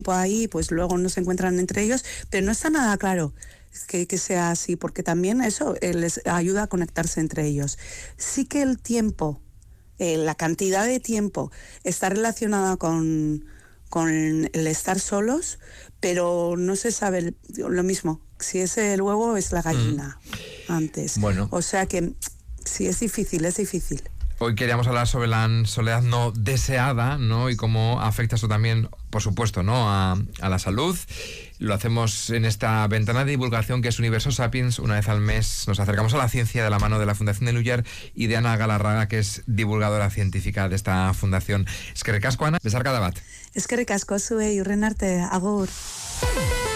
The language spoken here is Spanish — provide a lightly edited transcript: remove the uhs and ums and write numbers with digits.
ahí, pues luego no se encuentran entre ellos, pero no está nada claro que sea así, porque también eso les ayuda a conectarse entre ellos. Sí que el tiempo, la cantidad de tiempo está relacionada con el estar solos, pero no se sabe lo mismo, si es el huevo o es la gallina antes. Bueno. O sea que sí, es difícil. Hoy queríamos hablar sobre la soledad no deseada, ¿no? Y cómo afecta eso también, por supuesto, ¿no? a la salud. Lo hacemos en esta ventana de divulgación que es Universo Sapiens. Una vez al mes nos acercamos a la ciencia de la mano de la Fundación de Nuyar y de Ana Galarraga, que es divulgadora científica de esta fundación. Eskerrik asko, Ana. Besarkada bat. Eskerrik asko zuei, hurren arte, agur.